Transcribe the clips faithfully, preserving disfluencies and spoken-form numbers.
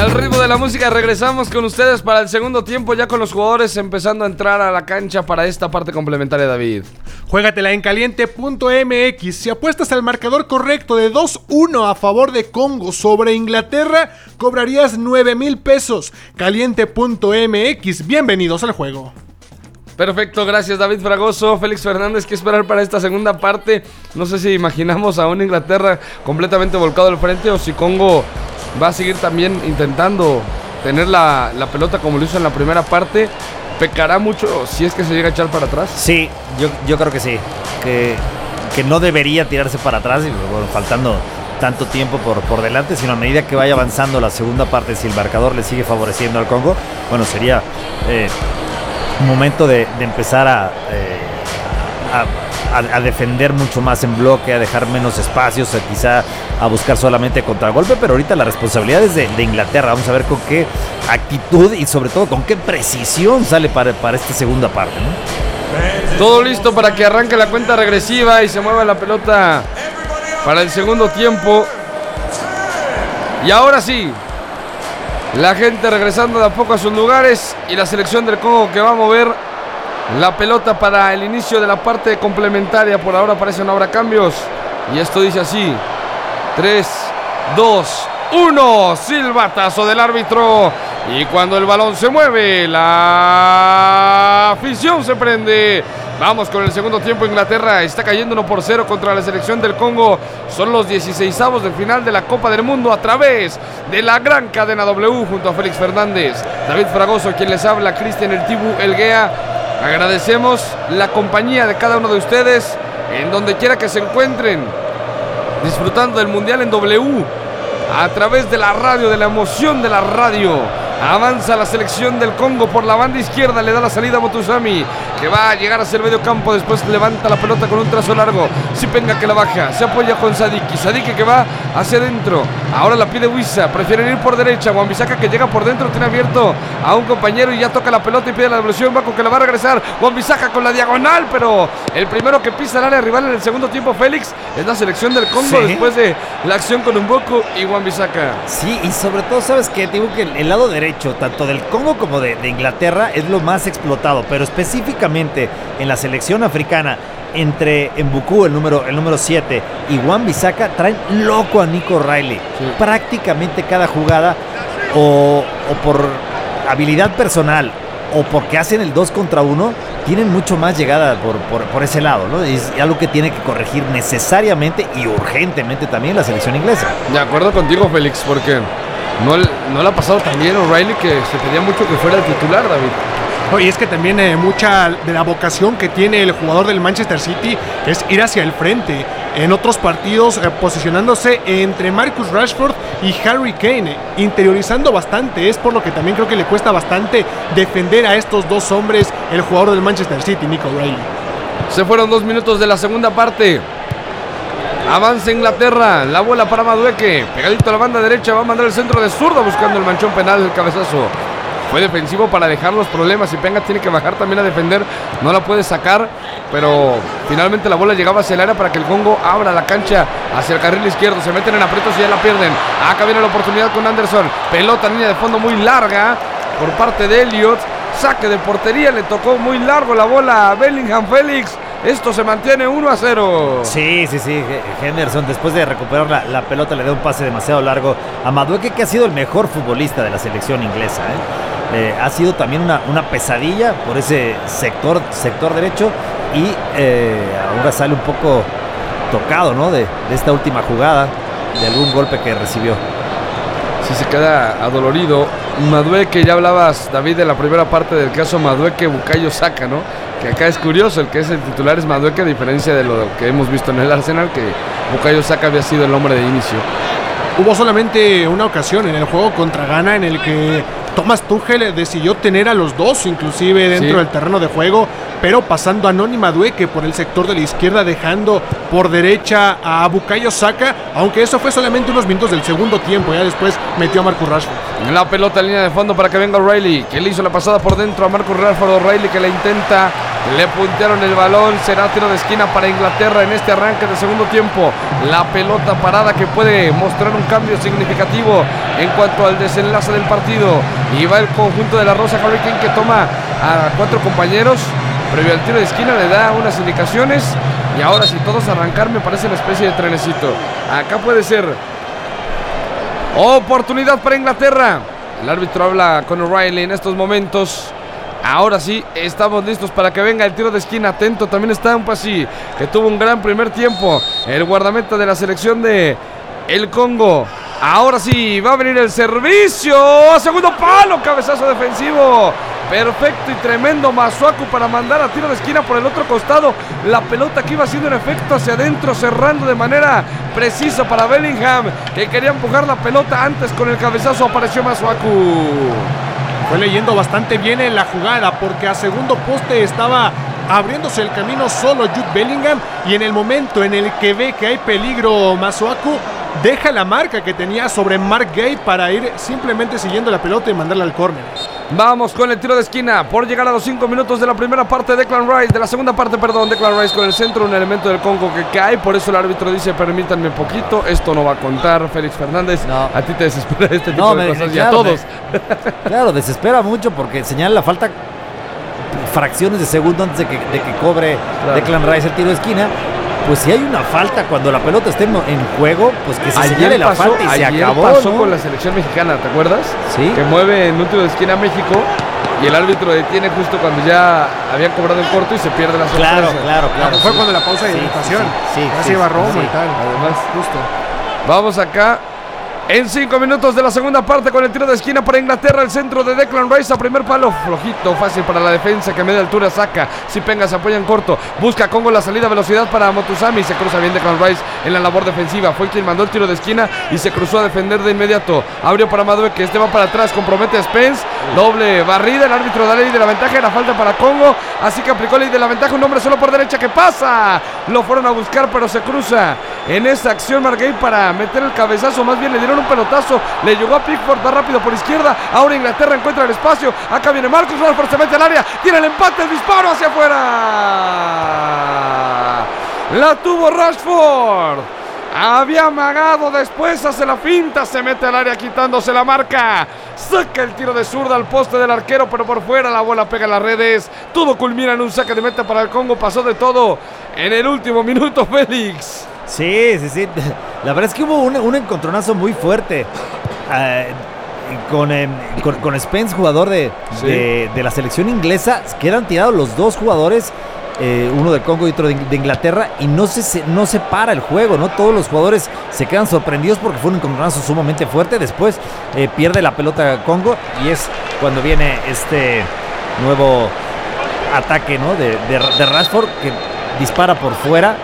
Al ritmo de la música regresamos con ustedes para el segundo tiempo, ya con los jugadores empezando a entrar a la cancha para esta parte complementaria, David. Juégatela en caliente punto m x. Si apuestas al marcador correcto de dos uno a favor de Congo sobre Inglaterra, cobrarías nueve mil pesos. caliente punto m x. Bienvenidos al juego. Perfecto, gracias David Fragoso. Félix Fernández, ¿qué esperar para esta segunda parte? No sé si imaginamos a una Inglaterra completamente volcado al frente o si Congo va a seguir también intentando tener la, la pelota como lo hizo en la primera parte. ¿Pecará mucho si es que se llega a echar para atrás? Sí, yo, yo creo que sí. Que, que no debería tirarse para atrás, y bueno, faltando tanto tiempo por, por delante, sino a medida que vaya avanzando la segunda parte, si el marcador le sigue favoreciendo al Congo, bueno, sería eh, un momento de, de empezar a, eh, a, a, a defender mucho más en bloque, a dejar menos espacios, a quizá a buscar solamente contragolpe, pero ahorita la responsabilidad es de, de Inglaterra. Vamos a ver con qué actitud y sobre todo con qué precisión sale para, para esta segunda parte, ¿no? Todo listo para que arranque la cuenta regresiva y se mueva la pelota para el segundo tiempo. Y ahora sí, la gente regresando de a poco a sus lugares y la selección del Congo que va a mover la pelota para el inicio de la parte complementaria. Por ahora parece no habrá cambios. Y esto dice así: tres, dos, uno. Silbatazo del árbitro. Y cuando el balón se mueve, la afición se prende. Vamos con el segundo tiempo. Inglaterra está cayendo uno por cero contra la selección del Congo. Son los dieciseisavos del final de la Copa del Mundo a través de la gran cadena W, junto a Félix Fernández, David Fragoso, quien les habla, Cristian El Tibu Elguea. Agradecemos la compañía de cada uno de ustedes en donde quiera que se encuentren, disfrutando del Mundial en W a través de la radio, de la emoción de la radio. Avanza la selección del Congo por la banda izquierda, le da la salida a Motusami, que va a llegar hacia el medio campo, después levanta la pelota con un trazo largo. Sipenga que la baja, se apoya con Sadiki, Sadiki que va hacia adentro, ahora la pide Wissa, prefieren ir por derecha. Wan-Bissaka que llega por dentro, tiene abierto a un compañero y ya toca la pelota y pide la devolución. Baco que la va a regresar, Wan-Bissaka con la diagonal, pero el primero que pisa el área rival en el segundo tiempo, Félix, es la selección del Congo, sí, después de la acción con Mboko y Wan-Bissaka. Sí, y sobre todo, ¿sabes qué? Digo que el, el lado derecho, tanto del Congo como de, de Inglaterra, es lo más explotado, pero específicamente en la selección africana, entre Mboko, el número el número siete, y Wan-Bissaka, traen loco a Nico Riley. Sí. Prácticamente cada jugada, o, o por habilidad personal, o porque hacen el dos contra uno, tienen mucho más llegada por, por, por ese lado, ¿no? Es algo que tiene que corregir necesariamente y urgentemente también la selección inglesa. De acuerdo contigo, Félix, porque no, no le ha pasado también a O'Reilly, que se pedía mucho que fuera el titular, David. Y es que también eh, mucha de la vocación que tiene el jugador del Manchester City es ir hacia el frente. En otros partidos eh, posicionándose entre Marcus Rashford y Harry Kane, eh, interiorizando bastante. Es por lo que también creo que le cuesta bastante defender a estos dos hombres el jugador del Manchester City, Nico Riley. Se fueron dos minutos de la segunda parte. Avanza Inglaterra, la bola para Madueke, pegadito a la banda derecha, va a mandar el centro de zurda buscando el manchón penal del cabezazo. Fue defensivo para dejar los problemas. Y Penga tiene que bajar también a defender. No la puede sacar, pero finalmente la bola llegaba hacia el área para que el Congo abra la cancha hacia el carril izquierdo. Se meten en aprietos y ya la pierden. Acá viene la oportunidad con Anderson. Pelota en línea de fondo muy larga por parte de Elliot. Saque de portería, le tocó muy largo la bola a Bellingham. Félix, esto se mantiene uno a cero. Sí, sí, sí. Henderson, después de recuperar la, la pelota, le da un pase demasiado largo a Madueke, que ha sido el mejor futbolista de la selección inglesa, ¿eh? Eh, ha sido también una, una pesadilla por ese sector, sector derecho, y eh, ahora sale un poco tocado, ¿no? De, de esta última jugada, de algún golpe que recibió. Sí, se queda adolorido. Madueke, ya hablabas, David, de la primera parte del caso Madueke, Bukayo Saka, ¿no? Que acá es curioso, el que es el titular es Madueke, a diferencia de lo que hemos visto en el Arsenal, que Bukayo Saka había sido el hombre de inicio. Hubo solamente una ocasión en el juego contra Ghana en el que Thomas Tuchel decidió tener a los dos inclusive dentro sí. del terreno de juego, pero pasando a Noni Madueke por el sector de la izquierda, dejando por derecha a Bukayo Saka, aunque eso fue solamente unos minutos del segundo tiempo. Ya después metió a Marcus Rashford. La pelota en línea de fondo para que venga O'Reilly, que le hizo la pasada por dentro a Marcus Rashford. O'Reilly que la intenta Le puntearon el balón. Será tiro de esquina para Inglaterra en este arranque de segundo tiempo. La pelota parada que puede mostrar un cambio significativo en cuanto al desenlace del partido. Y va el conjunto de la Rosa Harry Kane, que toma a cuatro compañeros. Previo al tiro de esquina le da unas indicaciones. Y ahora si todos arrancar me parece una especie de trenecito. Acá puede ser oportunidad para Inglaterra. El árbitro habla con O'Reilly en estos momentos. Ahora sí, estamos listos para que venga el tiro de esquina. Atento también está Mpassi, que tuvo un gran primer tiempo. El guardameta de la selección de el Congo. Ahora sí, va a venir el servicio. Segundo palo, cabezazo defensivo. Perfecto y tremendo Masuaku para mandar a tiro de esquina por el otro costado. La pelota que iba haciendo un efecto hacia adentro, cerrando de manera precisa para Bellingham, que quería empujar la pelota antes. Con el cabezazo apareció Masuaku. Fue leyendo bastante bien en la jugada, porque a segundo poste estaba abriéndose el camino solo Jude Bellingham, y en el momento en el que ve que hay peligro Masuaku, deja la marca que tenía sobre Mark Gay para ir simplemente siguiendo la pelota y mandarla al córner. Vamos con el tiro de esquina por llegar a los cinco minutos de la primera parte. Declan Rice, de la segunda parte, perdón. Declan Rice con el centro, un elemento del Congo que cae. Por eso el árbitro dice: permítanme poquito, esto no va a contar. Félix Fernández, no. A ti te desespera este tipo no, de me, cosas, claro, y a todos me, claro, desespera mucho porque señala la falta fracciones de segundo antes de que, de que cobre claro. Declan Rice el tiro de esquina. Pues si hay una falta cuando la pelota esté en juego, pues que se ayer señale la pasó, falta y se ayer acabó, pasó ¿no? Con la selección mexicana, ¿te acuerdas? Sí. Que mueve en un tiro de esquina a México y el árbitro detiene justo cuando ya habían cobrado el corto y se pierde la sorpresa. Claro, claro, claro. Fue sí. cuando la pausa de sí, hidratación. Sí, sí. Casi sí, iba Romo sí. y tal. Además, justo. Vamos acá. En cinco minutos de la segunda parte con el tiro de esquina para Inglaterra. El centro de Declan Rice a primer palo. Flojito, fácil para la defensa que a media altura saca. Si Penga se apoya en corto. Busca Congo la salida, velocidad para Motusami. Se cruza bien Declan Rice en la labor defensiva. Fue quien mandó el tiro de esquina y se cruzó a defender de inmediato. Abrió para Madue, que este va para atrás. Compromete a Spence. Doble barrida. El árbitro da ley de la ventaja. Era falta para Congo. Así que aplicó ley de la ventaja. Un hombre solo por derecha que pasa. Lo fueron a buscar, pero se cruza en esa acción Margay para meter el cabezazo. Más bien le dieron un pelotazo. Le llegó a Pickford, va rápido por izquierda. Ahora Inglaterra encuentra el espacio. Acá viene Marcus Rashford, se mete al área. Tiene el empate, el disparo hacia afuera. La tuvo Rashford. Había amagado, después hace la finta, se mete al área quitándose la marca. Saca el tiro de zurda al poste del arquero, pero por fuera la bola pega en las redes. Todo culmina en un saque de meta para el Congo. Pasó de todo en el último minuto, Félix. Sí, sí, sí. La verdad es que hubo un, un encontronazo muy fuerte uh, con, eh, con, con Spence, jugador de, sí. de, de la selección inglesa. Quedan tirados los dos jugadores, eh, uno del Congo y otro de, de Inglaterra, y no se, se, no se para el juego, ¿no? Todos los jugadores se quedan sorprendidos porque fue un encontronazo sumamente fuerte. Después eh, pierde la pelota Congo y es cuando viene este nuevo ataque, ¿no? de, de, de Rashford, que dispara por fuera,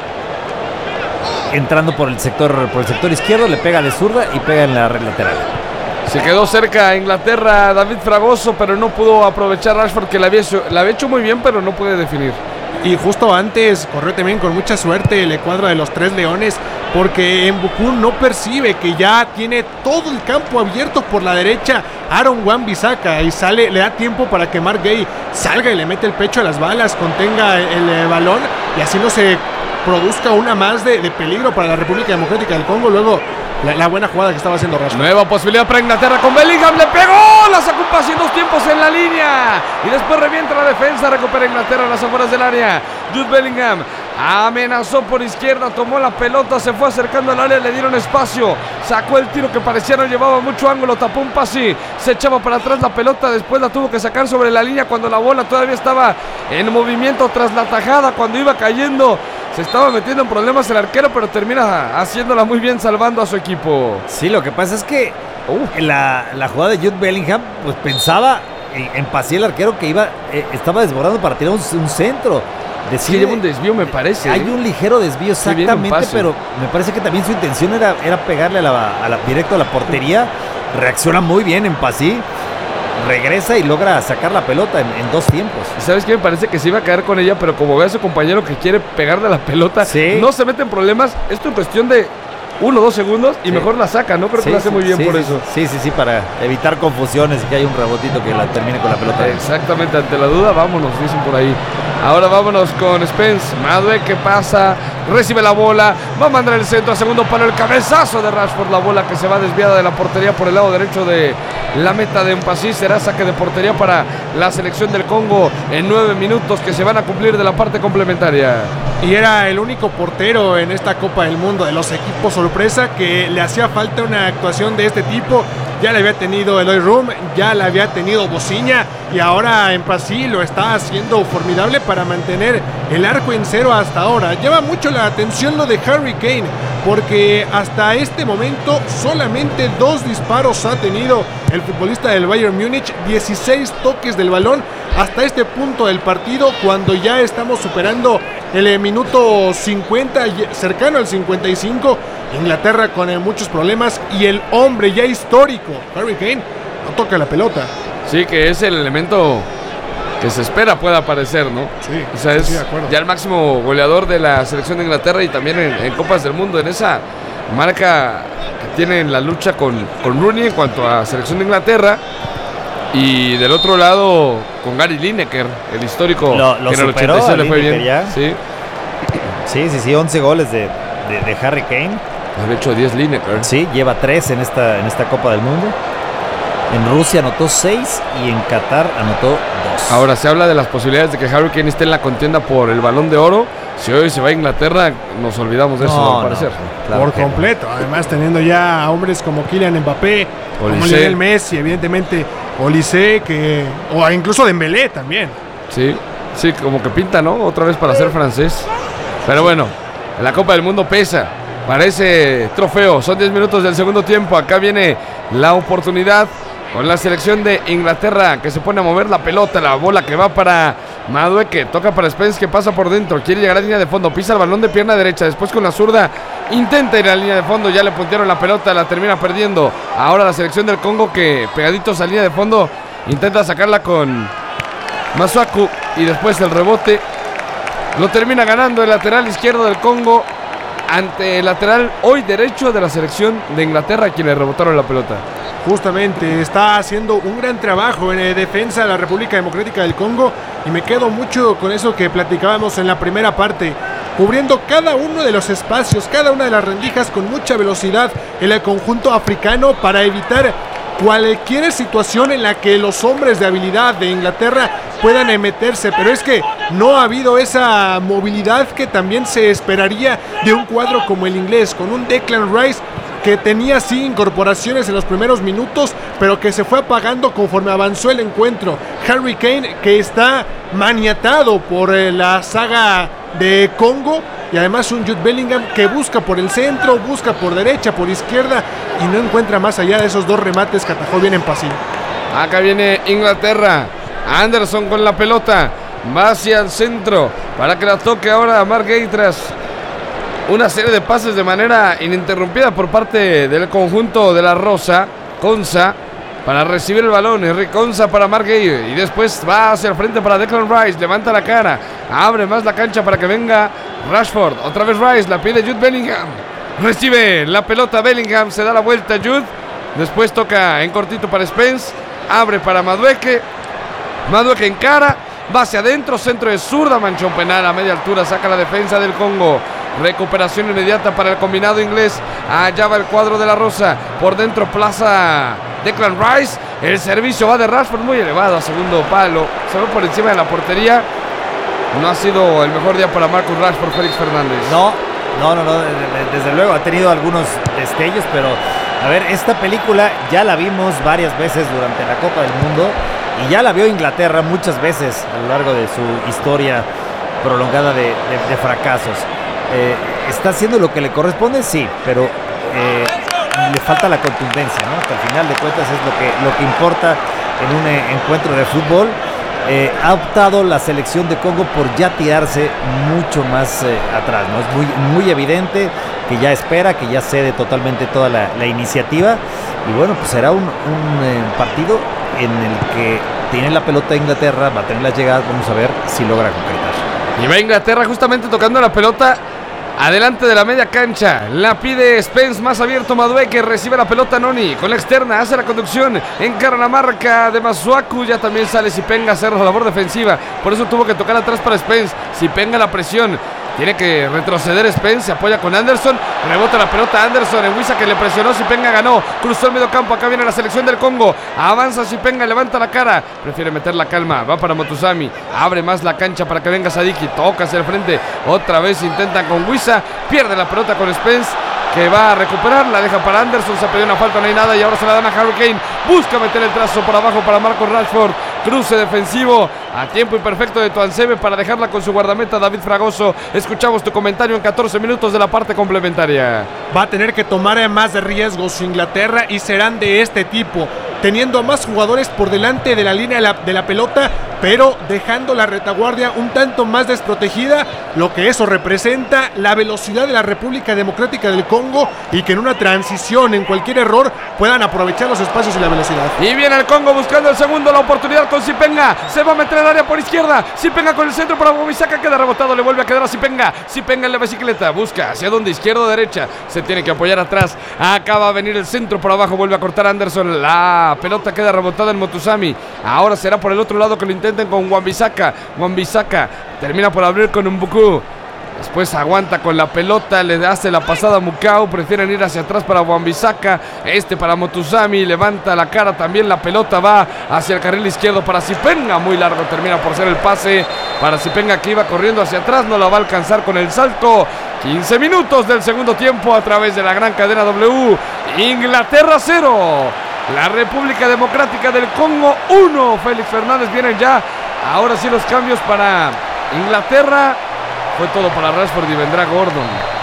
entrando por el sector por el sector izquierdo, le pega de zurda y pega en la red lateral. Se quedó cerca Inglaterra David Fragoso, pero no pudo aprovechar Rashford, que la había, hecho, la había hecho muy bien, pero no puede definir. Y justo antes corrió también con mucha suerte la escuadra de los Tres Leones, porque Mbukun no percibe que ya tiene todo el campo abierto por la derecha Aaron Wan-Bissaka, y sale, le da tiempo para que Mark Gay salga y le mete el pecho a las balas, contenga el, el, el balón, y así no se produzca una más de, de peligro para la República Democrática del Congo. Luego la, la buena jugada que estaba haciendo Rashford. Nueva posibilidad para Inglaterra con Bellingham, le pegó, la sacó un pase en dos tiempos en la línea y después revienta la defensa, recupera Inglaterra a las afueras del área. Jude Bellingham amenazó por izquierda, tomó la pelota, se fue acercando al área, le dieron espacio, sacó el tiro que parecía no llevaba mucho ángulo, tapó un pase, se echaba para atrás la pelota, después la tuvo que sacar sobre la línea cuando la bola todavía estaba en movimiento tras la tajada, cuando iba cayendo. Se estaba metiendo en problemas el arquero, pero termina haciéndola muy bien, salvando a su equipo. Sí, lo que pasa es que uh, la, la jugada de Jude Bellingham, pues pensaba en, en pasar el arquero que iba, eh, estaba desbordando para tirar un, un centro. Sí, lleva un desvío, me parece. Hay un ligero desvío, exactamente, pero me parece que también su intención era, era pegarle a la, a la, directo a la portería. Reacciona muy bien en Pasí, regresa y logra sacar la pelota en, en dos tiempos. ¿Y sabes qué? Me parece que se iba a caer con ella, pero como ve a su compañero que quiere pegarle a la pelota, sí. No se mete en problemas. Esto en cuestión de uno o dos segundos y Sí. mejor la saca, ¿no? Creo Sí, que lo hace sí, muy bien sí, por sí, eso. Sí, sí, sí, para evitar confusiones y que haya un rebotito que la termine con la pelota. Exactamente, ante la duda, vámonos, dicen por ahí. Ahora vámonos con Spence. Madueque pasa, recibe la bola, va a mandar el centro a segundo palo, el cabezazo de Rashford, la bola que se va desviada de la portería por el lado derecho de la meta de Mpassi. Será saque de portería para la selección del Congo en nueve minutos que se van a cumplir de la parte complementaria. Y era el único portero en esta Copa del Mundo de los equipos sorpresa que le hacía falta una actuación de este tipo. Ya le había tenido Eloy Rum, ya le había tenido Bociña y ahora Mpassi lo está haciendo formidable para mantener el arco en cero hasta ahora. Llama mucho la atención lo de Harry Kane, porque hasta este momento solamente dos disparos ha tenido el futbolista del Bayern Múnich, dieciséis toques del balón hasta este punto del partido, cuando ya estamos superando el minuto cincuenta, cercano al cincuenta y cinco. Inglaterra con eh, muchos problemas y el hombre ya histórico, Harry Kane, no toca la pelota. Sí, que es el elemento que se espera pueda aparecer, ¿no? Sí, O sea, sí, es sí, de acuerdo. ya el máximo goleador de la selección de Inglaterra y también en, en Copas del Mundo, en esa marca que tiene en la lucha con, con Rooney en cuanto a selección de Inglaterra. Y del otro lado con Gary Lineker, el histórico, Lo- lo que en el superó ochenta y seis a le fue Lineker bien. ya. Sí, Sí, sí, sí, once goles de, de, de Harry Kane. de hecho diez Lineker. Sí, lleva tres en esta, en esta Copa del Mundo. En Rusia anotó seis y en Qatar anotó dos. Ahora se habla de las posibilidades de que Harry Kane esté en la contienda por el Balón de Oro. Si hoy se va a Inglaterra, nos olvidamos de eso, No, al parecer. no, claro Por que no. completo, además teniendo ya a hombres como Kylian Mbappé, como Olise. Lionel Messi, evidentemente Olise, que o incluso Dembélé también. Sí, sí, como que pinta, ¿no? Otra vez para ser francés. Pero bueno, la Copa del Mundo pesa. Parece trofeo. Son diez minutos del segundo tiempo. Acá viene la oportunidad con la selección de Inglaterra, que se pone a mover la pelota, la bola que va para Madueque, toca para Spence, que pasa por dentro, quiere llegar a la línea de fondo, pisa el balón de pierna derecha, después con la zurda intenta ir a la línea de fondo, ya le puntearon la pelota, la termina perdiendo. Ahora la selección del Congo, que pegaditos a la línea de fondo intenta sacarla con Masuaku, y después el rebote lo termina ganando el lateral izquierdo del Congo ante el lateral hoy derecho de la selección de Inglaterra, a quien le rebotaron la pelota. Justamente está haciendo un gran trabajo en eh, defensa de la República Democrática del Congo, y me quedo mucho con eso que platicábamos en la primera parte, cubriendo cada uno de los espacios, cada una de las rendijas con mucha velocidad en el conjunto africano para evitar cualquier situación en la que los hombres de habilidad de Inglaterra puedan eh, meterse, pero es que no ha habido esa movilidad que también se esperaría de un cuadro como el inglés, con un Declan Rice que tenía sí incorporaciones en los primeros minutos, pero que se fue apagando conforme avanzó el encuentro. Harry Kane, que está maniatado por eh, la saga de Congo, y además un Jude Bellingham que busca por el centro, busca por derecha, por izquierda, y no encuentra más allá de esos dos remates que atajó bien en Mpassi. Acá viene Inglaterra, Anderson con la pelota, va hacia el centro para que la toque ahora a Mark Gay tras una serie de pases de manera ininterrumpida por parte del conjunto de la Rosa. Konsa para recibir el balón, Enrique Konsa para Mark Gay, y después va hacia el frente para Declan Rice, levanta la cara, abre más la cancha para que venga Rashford, otra vez Rice, la pide Jude Bellingham, recibe la pelota Bellingham, se da la vuelta Jude, después toca en cortito para Spence, abre para Madueque, Madueque encara, va hacia adentro, centro de zurda, manchón penal a media altura, saca la defensa del Congo. Recuperación inmediata para el combinado inglés. Allá va el cuadro de la Rosa. Por dentro plaza Declan Rice. El servicio va de Rashford muy elevado a segundo palo. Se va por encima de la portería. No ha sido el mejor día para Marcus Rashford, Félix Fernández. No, no, no, no, desde luego ha tenido algunos destellos, pero a ver, esta película ya la vimos varias veces durante la Copa del Mundo y ya la vio Inglaterra muchas veces a lo largo de su historia prolongada de, de, de fracasos. Eh, ¿Está haciendo lo que le corresponde? Sí, pero eh, le falta la contundencia, ¿no? Que al final de cuentas es lo que, lo que importa en un eh, encuentro de fútbol. Eh, ha optado la selección de Congo por ya tirarse mucho más eh, atrás, ¿no? Es muy, muy evidente que ya espera, que ya cede totalmente toda la, la iniciativa, y bueno, pues será un, un eh, partido en el que tiene la pelota de Inglaterra, va a tener las llegadas, vamos a ver si logra concretar. Y va Inglaterra justamente tocando la pelota Adelante de la media cancha, la pide Spence, más abierto Madueke, recibe la pelota Noni, con la externa, hace la conducción, encara la marca de Masuaku, ya también sale Zipenga a hacer la labor defensiva, por eso tuvo que tocar atrás para Spence, Zipenga la presión, tiene que retroceder Spence, se apoya con Anderson, rebota la pelota Anderson, en Wisa que le presionó, Zipenga ganó, cruzó el medio campo, acá viene la selección del Congo, avanza Zipenga, levanta la cara, prefiere meter la calma, va para Motusami, abre más la cancha para que venga Sadiki, toca hacia el frente, otra vez intentan con Wisa, pierde la pelota con Spence, que va a recuperar, la deja para Anderson, se pidió una falta, no hay nada y ahora se la dan a Harry Kane, busca meter el trazo por abajo para Marcus Rashford, cruce defensivo a tiempo imperfecto de Tuanzebe para dejarla con su guardameta David Fragoso. Escuchamos tu comentario en catorce minutos de la parte complementaria. Va a tener que tomar más riesgos Inglaterra y serán de este tipo, teniendo a más jugadores por delante de la línea de la, de la pelota, pero dejando la retaguardia un tanto más desprotegida, lo que eso representa la velocidad de la República Democrática del Congo y que en una transición, en cualquier error, puedan aprovechar los espacios y la velocidad. Y viene el Congo buscando el segundo, la oportunidad con Zipenga, se va a meter al área por izquierda, Zipenga con el centro para Wan-Bissaka, queda rebotado, le vuelve a quedar a Zipenga, Zipenga en la bicicleta, busca hacia donde, izquierda o derecha, se tiene que apoyar atrás, acaba a venir el centro por abajo, vuelve a cortar Anderson, la pelota queda rebotada en Motusami, ahora será por el otro lado que lo intenten con Wan-Bissaka, Wan-Bissaka termina por abrir con Mbuku, después aguanta con la pelota, le hace la pasada a Mukau, prefieren ir hacia atrás para Wan-Bissaka, este para Motusami, levanta la cara también, la pelota va hacia el carril izquierdo para Zipenga, muy largo termina por ser el pase para Zipenga que iba corriendo hacia atrás, no la va a alcanzar con el salto. quince minutos del segundo tiempo a través de la gran cadena W, Inglaterra cero, la República Democrática del Congo uno, Félix Fernández, vienen ya, ahora sí los cambios para Inglaterra. Fue todo para Rashford y vendrá Gordon.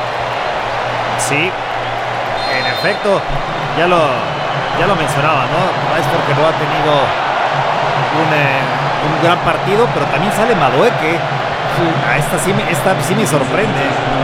Sí, en efecto, ya lo, ya lo mencionaba, ¿no? Rashford que no ha tenido un, eh, un gran partido, pero también sale Madueke. Sí. A esta sí, me, esta sí me sorprende.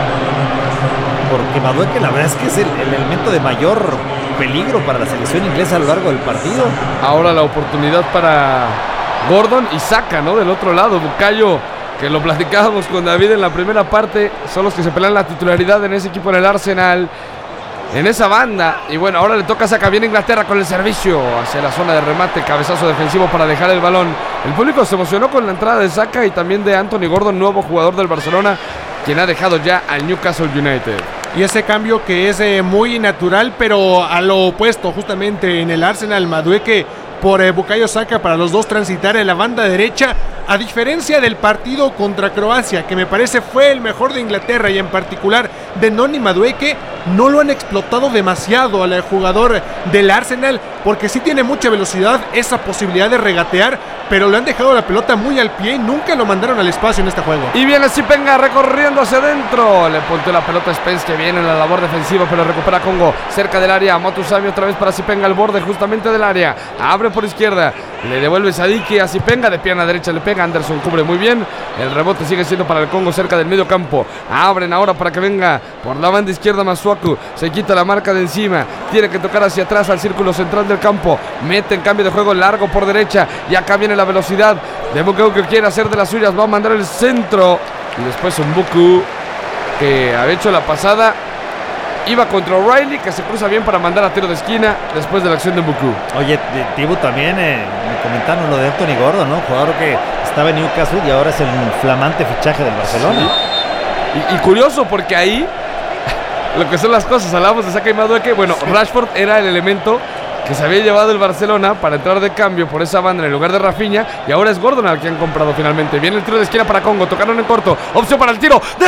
Porque Madueke la verdad es que es el, el elemento de mayor peligro para la selección inglesa a lo largo del partido. Ahora la oportunidad para Gordon y Saka, ¿no? Del otro lado, Bukayo, que lo platicábamos con David en la primera parte, son los que se pelean la titularidad en ese equipo en el Arsenal, en esa banda, y bueno, ahora le toca a Saka, viene Inglaterra con el servicio hacia la zona de remate, cabezazo defensivo para dejar el balón. El público se emocionó con la entrada de Saka y también de Anthony Gordon, nuevo jugador del Barcelona, quien ha dejado ya al Newcastle United. Y ese cambio que es eh, muy natural, pero a lo opuesto, justamente en el Arsenal, Madueke por eh, Bukayo Saka para los dos transitar en la banda derecha, a diferencia del partido contra Croacia, que me parece fue el mejor de Inglaterra y en particular de Noni Madueke, no lo han explotado demasiado al jugador del Arsenal, porque sí tiene mucha velocidad, esa posibilidad de regatear, pero le han dejado la pelota muy al pie y nunca lo mandaron al espacio en este juego. Y viene Zipenga recorriendo hacia adentro, le ponteó la pelota a Spence, que viene en la labor defensiva, pero recupera Congo cerca del área. Motusami otra vez para Zipenga al borde justamente del área, abre por izquierda, le devuelve Sadiki a Zipenga, de pierna derecha le pega, Anderson cubre muy bien, el rebote sigue siendo para el Congo cerca del medio campo, abren ahora para que venga por la banda izquierda Masuaku, se quita la marca de encima, tiene que tocar hacia atrás al círculo central del campo, mete en cambio de juego largo por derecha, y acá viene la velocidad de Mbuku que quiere hacer de las suyas, va a mandar el centro, y después Mbuku que había hecho la pasada, iba contra O'Reilly, que se cruza bien para mandar a tiro de esquina después de la acción de Mbuku. Oye, Tibu, también eh, me comentaron lo de Anthony Gordon, ¿no? Jugador que estaba en Newcastle y ahora es el flamante fichaje del Barcelona. Sí. Y, y curioso porque ahí lo que son las cosas, hablamos de Saka y Madueke, bueno, sí. Rashford era el elemento que se había llevado el Barcelona para entrar de cambio por esa banda en el lugar de Rafinha, y ahora es Gordon al que han comprado finalmente. Viene el tiro de esquina para Congo, tocaron en corto, opción para el tiro de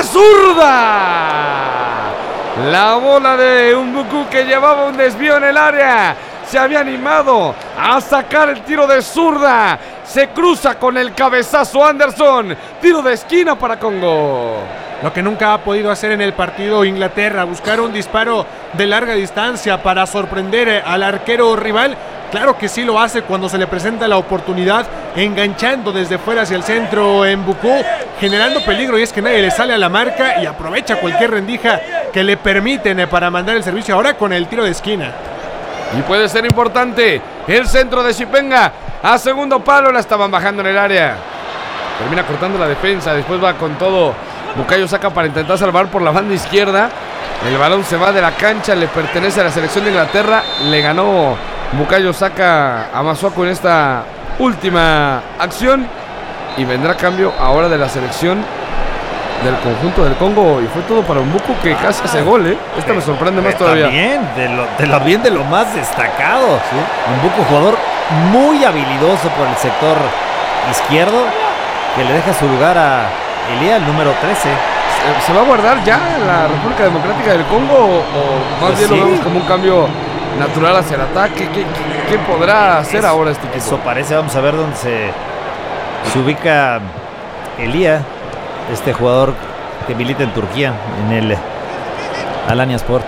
zurda. La bola de Mbuku que llevaba un desvío en el área, se había animado a sacar el tiro de zurda, se cruza con el cabezazo Anderson, tiro de esquina para Congo. Lo que nunca ha podido hacer en el partido Inglaterra, buscar un disparo de larga distancia para sorprender al arquero rival. Claro que sí lo hace cuando se le presenta la oportunidad, enganchando desde fuera hacia el centro en Mbuku, generando peligro, y es que nadie le sale a la marca y aprovecha cualquier rendija que le permiten para mandar el servicio ahora con el tiro de esquina. Y puede ser importante el centro de Zipenga a segundo palo, la estaban bajando en el área, termina cortando la defensa, después va con todo Bukayo Saka para intentar salvar por la banda izquierda. El balón se va de la cancha, le pertenece a la selección de Inglaterra. Le ganó Bukayo Saka a Masuaku en esta última acción. Y vendrá cambio ahora de la selección del conjunto del Congo. Y fue todo para Mbuku, que casi hace gol, ¿eh? Esta me sorprende más todavía. Bien, de lo, de lo bien de lo más destacado. ¿Sí? Mbuku, jugador muy habilidoso por el sector izquierdo, que le deja su lugar a Elia, el número trece. ¿Se va a guardar ya la República Democrática del Congo o, o más pues bien sí. Lo vemos como un cambio natural hacia el ataque? ¿Qué, qué, qué podrá hacer es, ahora este equipo? Eso parece. Vamos a ver dónde se, se ubica Elia, este jugador que milita en Turquía, en el Alanyaspor.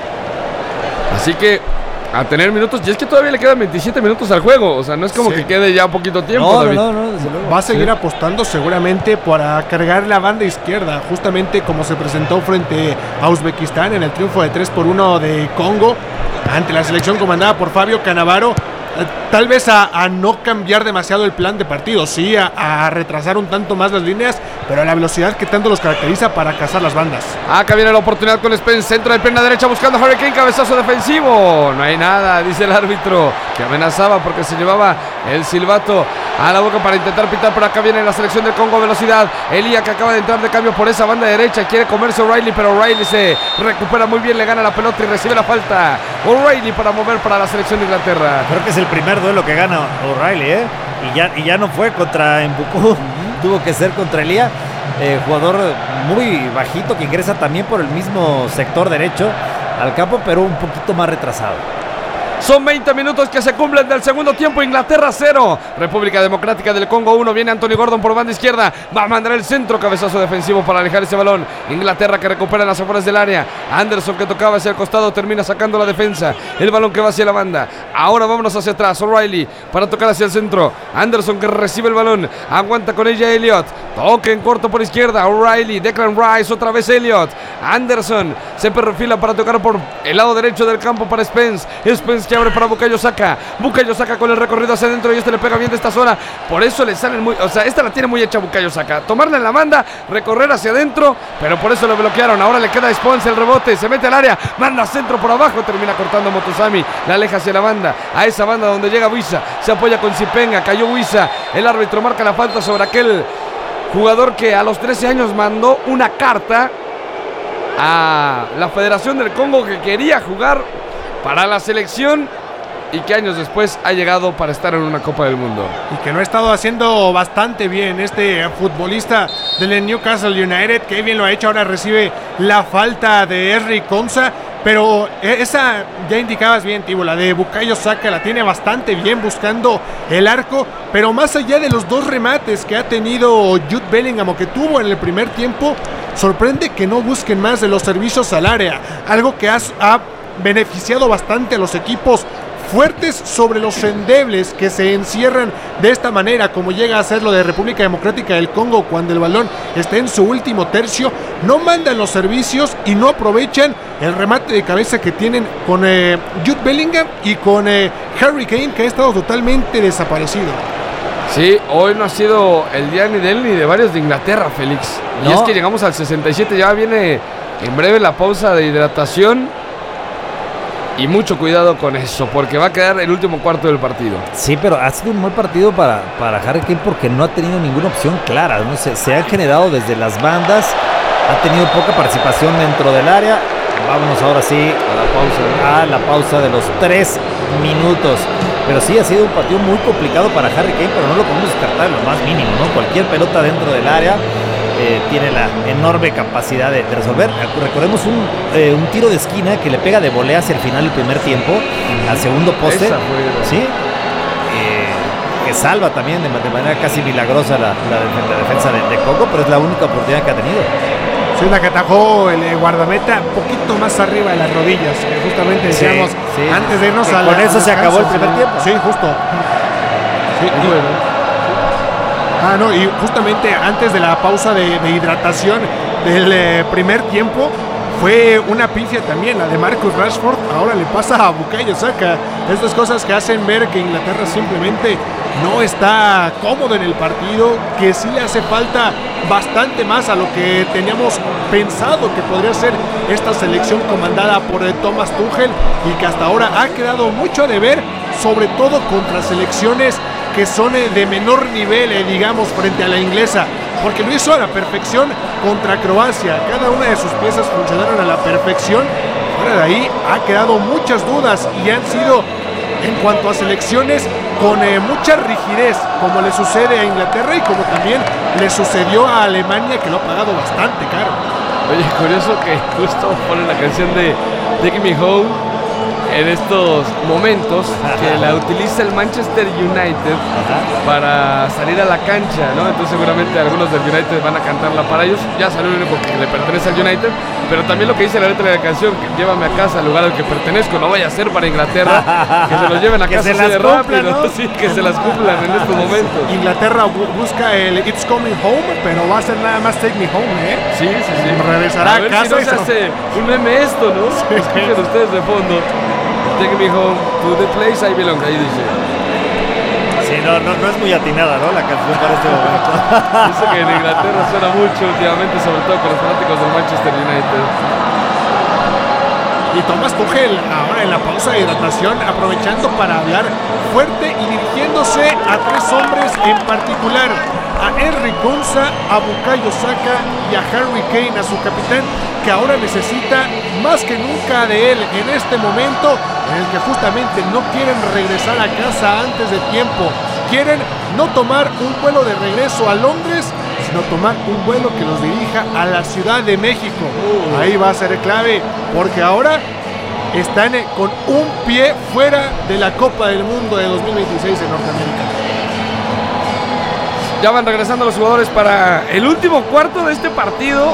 Así que a tener minutos, y es que todavía le quedan veintisiete minutos al juego, o sea, no es como sí. que quede ya poquito tiempo, no, David. No, no, no, va a seguir sí. apostando seguramente para cargar la banda izquierda, justamente como se presentó frente a Uzbekistán en el triunfo de tres por uno de Congo, ante la selección comandada por Fabio Cannavaro. Tal vez a, a no cambiar demasiado el plan de partido, sí, a, a retrasar un tanto más las líneas, pero a la velocidad que tanto los caracteriza para cazar las bandas. Acá viene la oportunidad con Spence, centro de pierna derecha buscando a Harry Kane, cabezazo defensivo. No hay nada, dice el árbitro, que amenazaba porque se llevaba el silbato a la boca para intentar pitar. Por acá viene la selección del Congo, velocidad. Elia, que acaba de entrar de cambio por esa banda derecha, quiere comerse O'Reilly, pero O'Reilly se recupera muy bien, le gana la pelota y recibe la falta. O'Reilly para mover para la selección de Inglaterra. Creo que es el primer duelo que gana O'Reilly, ¿eh? Y ya, y ya no fue contra Mbuku, uh-huh. tuvo que ser contra Elia, eh, jugador muy bajito que ingresa también por el mismo sector derecho al campo, pero un poquito más retrasado. Son veinte minutos que se cumplen del segundo tiempo. Inglaterra cero, República Democrática del Congo uno. Viene Anthony Gordon por banda izquierda, va a mandar el centro, cabezazo defensivo para alejar ese balón. Inglaterra que recupera en las afueras del área. Anderson, que tocaba hacia el costado, termina sacando la defensa. El balón que va hacia la banda. Ahora vámonos hacia atrás. O'Reilly para tocar hacia el centro. Anderson, que recibe el balón, aguanta con ella Elliot. Toque en corto por izquierda. O'Reilly, Declan Rice, otra vez Elliot. Anderson se perfila para tocar por el lado derecho del campo para Spence. Spence que abre para Bukayo Saka. Bukayo Saka con el recorrido hacia adentro y este le pega bien de esta zona. Por eso le salen muy... O sea, esta la tiene muy hecha Bukayo Saka. Tomarla en la banda, recorrer hacia adentro, pero por eso lo bloquearon. Ahora le queda a Spence el rebote. Se mete al área, manda centro por abajo. Termina cortando a Motosami. La aleja hacia la banda. A esa banda donde llega Wissa. Se apoya con Zipenga. Cayó Wissa. El árbitro marca la falta sobre aquel jugador que a los trece años mandó una carta a la Federación del Congo que quería jugar para la selección y que años después ha llegado para estar en una Copa del Mundo. Y que lo ha estado haciendo bastante bien este futbolista del Newcastle United, que bien lo ha hecho. Ahora recibe la falta de Henry Konsa, pero esa ya indicabas bien, Tibo, la de Bukayo Saka la tiene bastante bien buscando el arco, pero más allá de los dos remates que ha tenido Jude Bellingham o que tuvo en el primer tiempo, sorprende que no busquen más de los servicios al área, algo que ha, ha beneficiado bastante a los equipos fuertes sobre los endebles, que se encierran de esta manera, como llega a ser lo de República Democrática del Congo cuando el balón está en su último tercio. No mandan los servicios y no aprovechan el remate de cabeza que tienen con eh, Jude Bellingham y con eh, Harry Kane, que ha estado totalmente desaparecido. Sí, hoy no ha sido el día ni de él ni de varios de Inglaterra, Félix. Y no. Es que llegamos al sesenta y siete, ya viene en breve la pausa de hidratación. Y mucho cuidado con eso, porque va a quedar el último cuarto del partido. Sí, pero ha sido un buen partido para, para Harry Kane porque no ha tenido ninguna opción clara, ¿no? Se, se han generado desde las bandas, ha tenido poca participación dentro del área. Vámonos ahora sí a la pausa, ¿no? a la pausa de los tres minutos. Pero sí, ha sido un partido muy complicado para Harry Kane, pero no lo podemos descartar en lo más mínimo, ¿no? Cualquier pelota dentro del área Eh, tiene la enorme capacidad de, de resolver. Recordemos un, eh, un tiro de esquina que le pega de volea hacia el final del primer tiempo, al segundo poste, ¿sí? eh, que salva también de, de manera casi milagrosa la, la, la defensa de, de Congo, pero es la única oportunidad que ha tenido. Sí, la que atajó el guardameta un poquito más arriba de las rodillas, que justamente decíamos sí, sí. antes de irnos a la... Con eso se acabó el primer tiempo. Sí, justo. Sí, y bueno. Ah, no, y justamente antes de la pausa de, de hidratación del eh, primer tiempo, fue una pifia también, la de Marcus Rashford. Ahora le pasa a Bukayo Saka. Estas cosas que hacen ver que Inglaterra simplemente no está cómodo en el partido, que sí le hace falta bastante más a lo que teníamos pensado que podría ser esta selección comandada por Thomas Tuchel, y que hasta ahora ha quedado mucho de ver, sobre todo contra selecciones que son de menor nivel, eh, digamos, frente a la inglesa, porque lo hizo a la perfección contra Croacia. Cada una de sus piezas funcionaron a la perfección. Fuera de ahí ha quedado muchas dudas y han sido, en cuanto a selecciones, con eh, mucha rigidez, como le sucede a Inglaterra y como también le sucedió a Alemania, que lo ha pagado bastante caro. Oye, curioso que justo ponen la canción de Take Me Home en estos momentos, que la utiliza el Manchester United para salir a la cancha, ¿no? Entonces seguramente algunos del United van a cantarla para ellos. Ya salió el único que le pertenece al United, pero también lo que dice la letra de la canción, que llévame a casa al lugar al que pertenezco, no vaya a ser para Inglaterra, que se los lleven a casa así de rápido, ¿no? Sí, que se las cumplan en estos momentos. Inglaterra bu busca el It's Coming Home, pero va a ser nada más Take Me Home, ¿eh? Sí, sí, sí. Regresará a, a ver casa. Si no se hace un meme esto, ¿no? Sí. Escuchen ustedes de fondo. Take me home to the place I belong, ahí dice. Sí, no, no, no es muy atinada, ¿no? La canción para este momento. Dice que en Inglaterra suena mucho últimamente, sobre todo con los fanáticos del Manchester United. Y Thomas Tuchel, ahora en la pausa de hidratación, aprovechando para hablar fuerte y dirigiéndose a tres hombres en particular: a Henry Konsa, a Bukayo Saka y a Harry Kane, a su capitán, que ahora necesita más que nunca de él en este momento en el que justamente no quieren regresar a casa antes de tiempo. Quieren no tomar un vuelo de regreso a Londres, sino tomar un vuelo que los dirija a la Ciudad de México. Uh. Ahí va a ser clave, porque ahora están con un pie fuera de la Copa del Mundo de dos mil veintiséis en Norteamérica. Ya van regresando los jugadores para el último cuarto de este partido.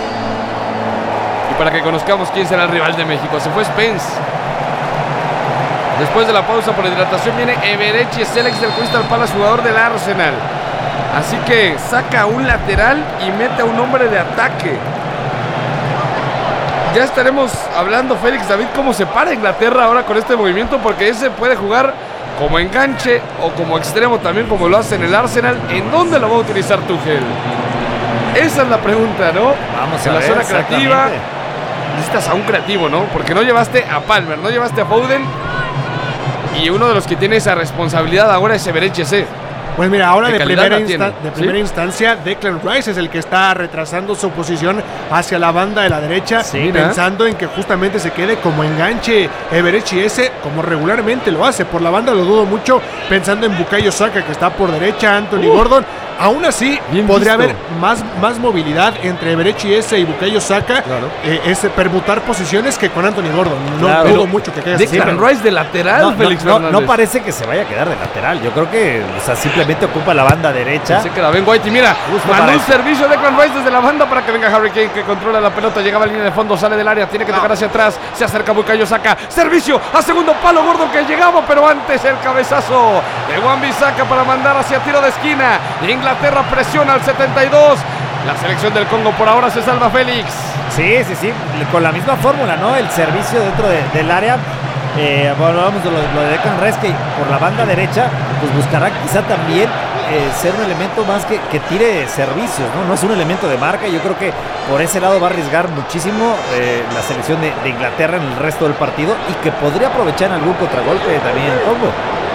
Y para que conozcamos quién será el rival de México. Se fue Spence. Después de la pausa por hidratación viene Eberechi Eze, del Crystal Palace, jugador del Arsenal. Así que saca un lateral y mete a un hombre de ataque. Ya estaremos hablando, Félix David, cómo se para Inglaterra ahora con este movimiento, porque ese puede jugar como enganche o como extremo también, como lo hace en el Arsenal. ¿En dónde lo va a utilizar Tuchel? Esa es la pregunta, ¿no? Vamos en a la ver, zona creativa necesitas a un creativo, ¿no? Porque no llevaste a Palmer, no llevaste a Foden, y uno de los que tiene esa responsabilidad ahora es Eberechi Eze. Pues mira, ahora de primera, insta de primera ¿Sí? instancia, Declan Rice es el que está retrasando su posición hacia la banda de la derecha, sí, pensando ¿no? en que justamente se quede como enganche Eberechi Eze, como regularmente lo hace. Por la banda lo dudo mucho, pensando en Bukayo Saka, que está por derecha, Anthony uh. Gordon. Aún así, Bien podría visto. haber más, más movilidad entre Eberechi Eze y Bukayo Saka, claro. eh, es permutar posiciones que con Anthony Gordon. No claro. dudo mucho que quede así. Declan Rice de lateral, no, Félix no, Fernández. No, no parece que se vaya a quedar de lateral. Yo creo que, o sea, simplemente ocupa la banda derecha. Se queda Ben White y mira, mandó un servicio de Declan Rice desde la banda para que venga Harry Kane, que controla la pelota, llegaba a la línea de fondo, sale del área, tiene que no. tocar hacia atrás, se acerca Bukayo Saka, servicio a segundo palo, Gordon que llegaba, pero antes el cabezazo de Wan-Bissaka para mandar hacia tiro de esquina. Inglaterra presiona al setenta y dos. La selección del Congo por ahora se salva, Félix. Sí, sí, sí, con la misma fórmula, ¿no? El servicio dentro de, del área. Eh, bueno, vamos de lo, lo de Declan Rice, que por la banda derecha pues buscará quizá también eh, ser un elemento más que, que tire servicios, ¿no? No es un elemento de marca. Yo creo que por ese lado va a arriesgar muchísimo eh, la selección de, de Inglaterra en el resto del partido, y que podría aprovechar en algún contragolpe también el Congo.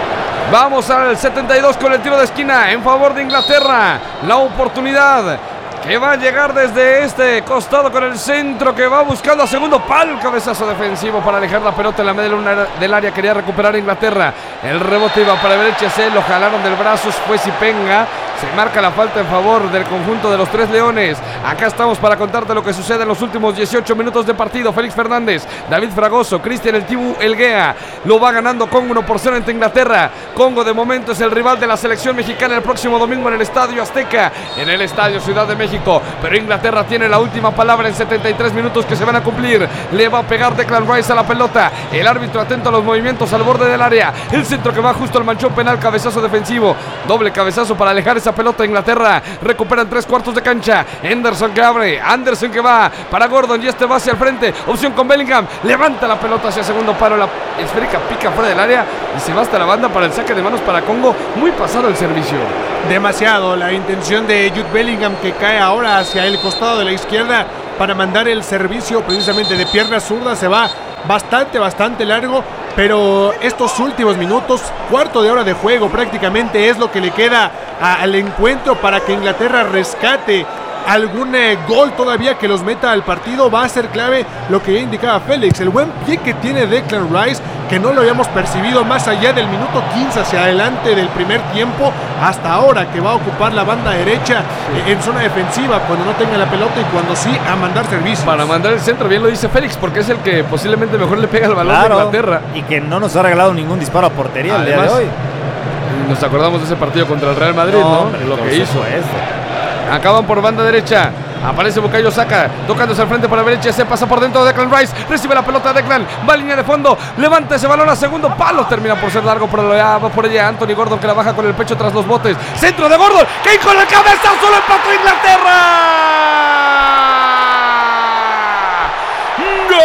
Vamos al setenta y dos con el tiro de esquina en favor de Inglaterra. La oportunidad que va a llegar desde este costado con el centro, que va buscando a segundo palo, cabezazo defensivo para alejar la pelota en la media luna del área. Quería recuperar Inglaterra, el rebote iba para Eberechi Eze, lo jalaron del brazo, fue Sipenga. Se marca la falta en favor del conjunto de los Tres Leones. Acá estamos para contarte lo que sucede en los últimos dieciocho minutos de partido. Félix Fernández, David Fragoso, Cristian El Tibu Elguea. Lo va ganando Congo uno por cero ante Inglaterra. Congo de momento es el rival de la selección mexicana el próximo domingo en el Estadio Azteca, en el Estadio Ciudad de México. Pero Inglaterra tiene la última palabra en setenta y tres minutos que se van a cumplir. Le va a pegar Declan Rice a la pelota. El árbitro atento a los movimientos al borde del área. El centro que va justo al manchón penal, cabezazo defensivo. Doble cabezazo para alejar esa pelota Inglaterra. Recuperan tres cuartos de cancha. Henderson que abre. Anderson que va para Gordon y este va hacia el frente. Opción con Bellingham. Levanta la pelota hacia segundo palo. La esférica pica fuera del área y se va hasta la banda para el saque de manos para Congo. Muy pasado el servicio. Demasiado la intención de Jude Bellingham, que cae ahora hacia el costado de la izquierda para mandar el servicio precisamente de pierna zurda. Se va bastante, bastante largo. Pero estos últimos minutos, cuarto de hora de juego prácticamente, es lo que le queda a, al encuentro para que Inglaterra rescate algún eh, gol todavía que los meta al partido. Va a ser clave lo que ya indicaba Félix, el buen pie que tiene Declan Rice, que no lo habíamos percibido más allá del minuto quince hacia adelante del primer tiempo, hasta ahora que va a ocupar la banda derecha eh, en zona defensiva cuando no tenga la pelota y cuando sí a mandar servicios. Para mandar el centro, bien lo dice Félix, porque es el que posiblemente mejor le pega el balón claro, de Inglaterra. Y que no nos ha regalado ningún disparo a portería el día de hoy. Nos acordamos de ese partido contra el Real Madrid, no, ¿no? Hombre, lo que hizo. Esto. Acaban por banda derecha. Aparece Bukayo Saka, tocándose al frente para la derecha. Se pasa por dentro de Declan Rice. Recibe la pelota de Declan. Va a línea de fondo. Levanta ese balón a segundo palo. Termina por ser largo, pero va por ella Anthony Gordon, que la baja con el pecho tras los botes. Centro de Gordon. Kane con la cabeza. Solo empató Inglaterra. ¡Gol!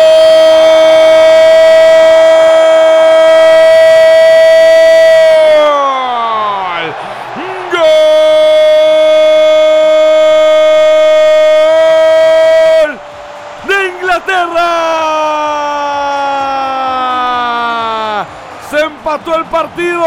Empató el partido.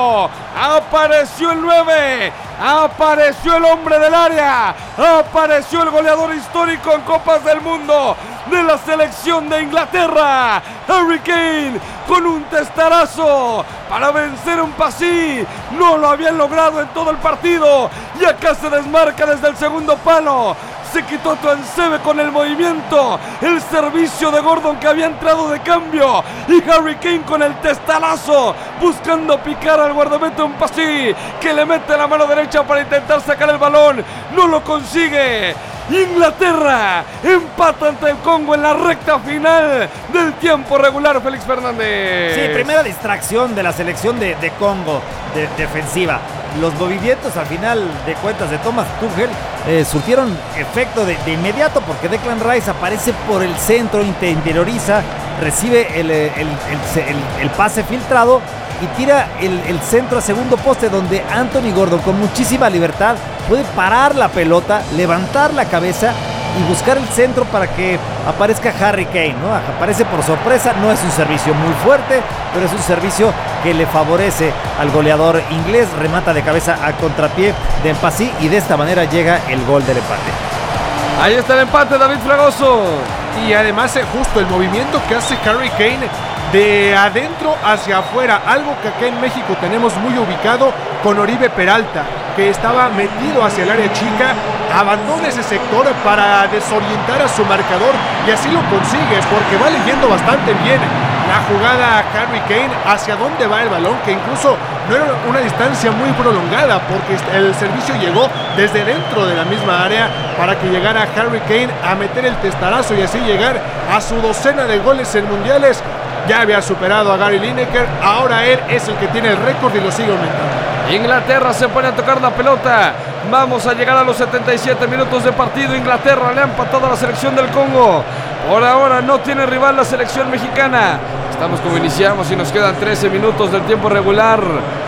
Apareció el nueve. Apareció el hombre del área. Apareció el goleador histórico en Copas del Mundo de la selección de Inglaterra, Harry Kane, con un testarazo para vencer un pasí. No lo habían logrado en todo el partido y acá se desmarca desde el segundo palo. Se quitó Tuansebe con el movimiento, el servicio de Gordon, que había entrado de cambio, y Harry Kane con el testalazo buscando picar al guardameta Mpassi, que le mete la mano derecha para intentar sacar el balón. No lo consigue. Inglaterra empata ante el Congo en la recta final del tiempo regular. Félix Fernández. Sí, primera distracción de la selección de, de Congo de, defensiva. Los movimientos al final de cuentas de Thomas Tuchel eh, surtieron efecto de, de inmediato, porque Declan Rice aparece por el centro, interioriza, recibe el, el, el, el, el pase filtrado y tira el, el centro a segundo poste, donde Anthony Gordon con muchísima libertad puede parar la pelota, levantar la cabeza y buscar el centro para que aparezca Harry Kane, ¿no? Aparece por sorpresa. No es un servicio muy fuerte, pero es un servicio que le favorece al goleador inglés. Remata de cabeza a contrapié de Mpassi y de esta manera llega el gol del empate. Ahí está el empate, David Fragoso. Y además eh, justo el movimiento que hace Harry Kane de adentro hacia afuera, algo que acá en México tenemos muy ubicado con Oribe Peralta, que estaba metido hacia el área chica, abandona ese sector para desorientar a su marcador y así lo consigue, porque va leyendo bastante bien la jugada Harry Kane hacia dónde va el balón, que incluso no era una distancia muy prolongada, porque el servicio llegó desde dentro de la misma área para que llegara Harry Kane a meter el testarazo y así llegar a su docena de goles en mundiales. Ya había superado a Gary Lineker, ahora él es el que tiene el récord y lo sigue aumentando. Inglaterra se pone a tocar la pelota. Vamos a llegar a los setenta y siete minutos de partido. Inglaterra le ha empatado a la selección del Congo. Por ahora no tiene rival la selección mexicana. Estamos como iniciamos y nos quedan trece minutos del tiempo regular.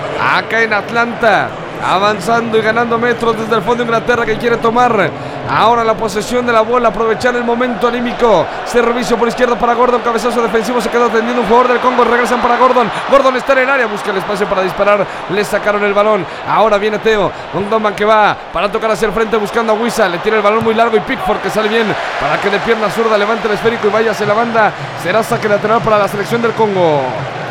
Acá en Atlanta, avanzando y ganando metros desde el fondo de Inglaterra, que quiere tomar ahora la posesión de la bola, aprovechar el momento anímico. Servicio por izquierda para Gordon, cabezazo defensivo, se quedó atendiendo un jugador del Congo, regresan para Gordon. Gordon está en el área, busca el espacio para disparar, le sacaron el balón. Ahora viene Teo, un Doman que va para tocar hacia el frente buscando a Wissa, le tira el balón muy largo y Pickford que sale bien para que de pierna zurda levante el esférico y vaya hacia la banda. Será saque lateral para la selección del Congo.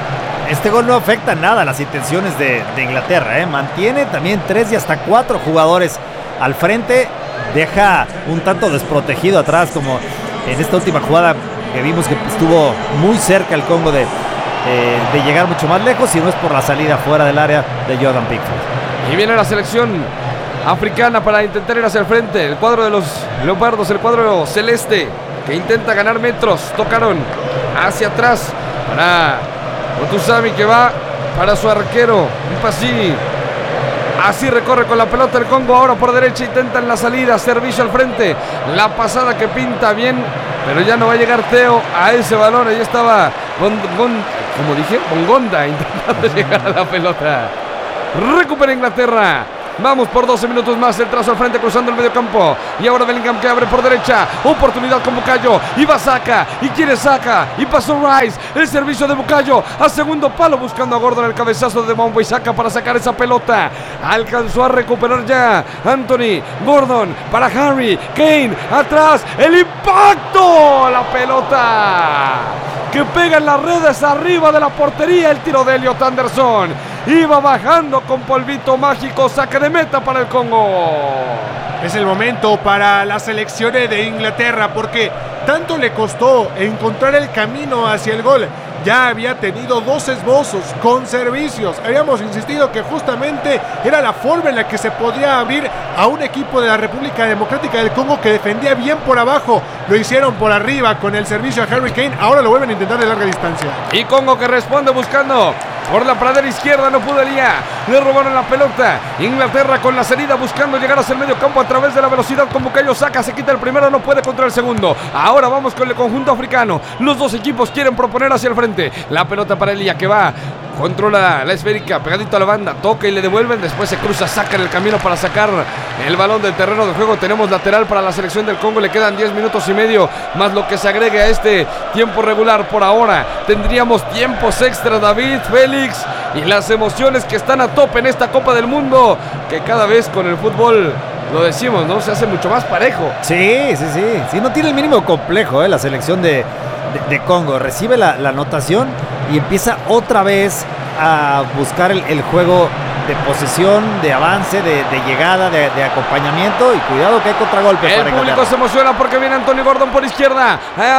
Este gol no afecta nada a las intenciones de, de Inglaterra, ¿eh? Mantiene también tres y hasta cuatro jugadores al frente. Deja un tanto desprotegido atrás, como en esta última jugada que vimos que estuvo muy cerca el Congo de, eh, de llegar mucho más lejos, y no es por la salida fuera del área de Jordan Pickford. Y viene la selección africana para intentar ir hacia el frente. El cuadro de los leopardos, el cuadro celeste, que intenta ganar metros. Tocaron hacia atrás para Otusami, que va para su arquero Mpassi. Así recorre con la pelota el Congo, ahora por derecha intentan la salida, servicio al frente, la pasada que pinta bien, pero ya no va a llegar Teo a ese balón. Ahí estaba Gon, Gon, como dije, Bongonda intentando llegar a la pelota. Recupera Inglaterra. Vamos por doce minutos más, el trazo al frente cruzando el medio campo. Y ahora Bellingham que abre por derecha. Oportunidad con Bukayo. Y va Saka. Y quiere Saka. Y pasó Rice. El servicio de Bukayo. A segundo palo buscando a Gordon. El cabezazo de Mombo y Saka para sacar esa pelota. Alcanzó a recuperar ya Anthony Gordon para Harry Kane. Atrás. El impacto. La pelota que pega en las redes arriba de la portería. El tiro de Elliot Anderson. Iba bajando con polvito mágico. Saque de meta para el Congo. Es el momento para las selecciones de Inglaterra, porque tanto le costó encontrar el camino hacia el gol. Ya había tenido dos esbozos con servicios. Habíamos insistido que justamente era la forma en la que se podía abrir a un equipo de la República Democrática del Congo que defendía bien por abajo. Lo hicieron por arriba con el servicio a Harry Kane. Ahora lo vuelven a intentar de larga distancia. Y Congo que responde buscando por la pradera izquierda, no pudo Elía. Le robaron la pelota. Inglaterra con la salida buscando llegar hacia el medio campo a través de la velocidad con Bukayo Saka. Se quita el primero, no puede contra el segundo. Ahora vamos con el conjunto africano. Los dos equipos quieren proponer hacia el frente. La pelota para Elía que va. Controla la esférica, pegadito a la banda, toca y le devuelven, después se cruza, saca en el camino para sacar el balón del terreno de juego. Tenemos lateral para la selección del Congo, le quedan diez minutos y medio, más lo que se agregue a este tiempo regular por ahora. Tendríamos tiempos extra, David, Félix, y las emociones que están a tope en esta Copa del Mundo, que cada vez con el fútbol, lo decimos, ¿no? Se hace mucho más parejo. Sí, sí, sí, sí, no tiene el mínimo complejo, ¿eh? La selección de, de, de Congo, recibe la, la anotación y empieza otra vez a buscar el, el juego de posesión, de avance, de, de llegada, de, de acompañamiento. Y cuidado que hay contragolpe. El público se emociona porque viene Anthony Gordon por izquierda.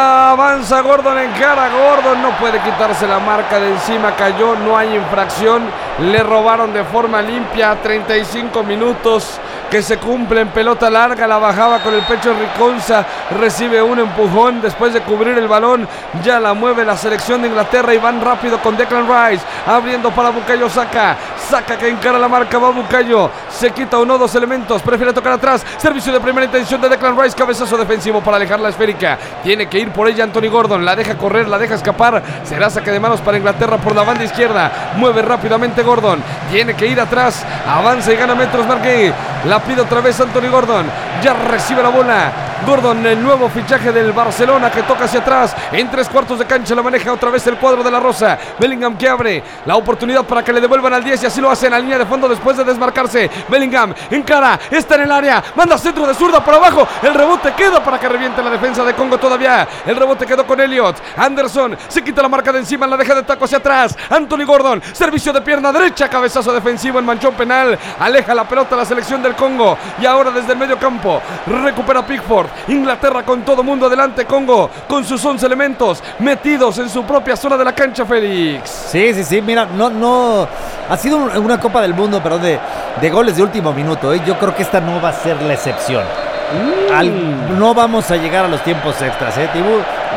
Avanza Gordon, encara Gordon. No puede quitarse la marca de encima. Cayó, no hay infracción. Le robaron de forma limpia. treinta y cinco minutos que se cumplen. Pelota larga, la bajaba con el pecho Riconza. Recibe un empujón después de cubrir el balón. Ya la mueve la selección de Inglaterra y van rápido con Declan Rice. Abriendo para Bukayo Saka. Saka que encara la marca, va Bukayo. Se quita uno, dos elementos. Prefiere tocar atrás. Servicio de primera intención de Declan Rice. Cabezazo defensivo para alejar la esférica. Tiene que ir por ella Anthony Gordon. La deja correr, la deja escapar. Será saque de manos para Inglaterra por la banda izquierda. Mueve rápidamente Gordon. Tiene que ir atrás. Avanza y gana metros Marqué. La pide otra vez Anthony Gordon. Ya recibe la bola. Gordon, el nuevo fichaje del Barcelona que toca hacia atrás. En tres cuartos de cancha la maneja otra vez el cuadro de la Rosa. Bellingham que abre la oportunidad para que le devuelvan al diez y así lo hacen a línea de fondo después de desmarcarse. Bellingham encara, está en el área, manda centro de zurda por abajo. El rebote queda para que reviente la defensa de Congo todavía. El rebote quedó con Elliot. Anderson se quita la marca de encima, la deja de taco hacia atrás. Anthony Gordon, servicio de pierna derecha, cabezazo defensivo en manchón penal. Aleja la pelota la selección del Congo. Y ahora desde el medio campo recupera Pickford. Inglaterra con todo mundo adelante, Congo con sus once elementos metidos en su propia zona de la cancha, Félix. Sí, sí, sí, mira, no, no, ha sido una Copa del Mundo, pero de, de goles de último minuto, ¿eh? Yo creo que esta no va a ser la excepción. Mm. Al, no vamos a llegar a los tiempos extras, ¿eh, Tibu?